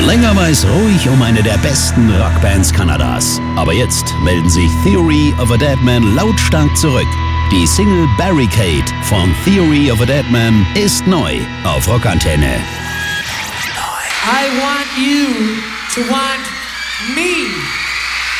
Länger war es ruhig um eine der besten Rockbands Kanadas. Aber jetzt melden sich Theory of a Deadman lautstark zurück. Die Single Barricade von Theory of a Deadman ist neu auf Rockantenne. I want you to want me.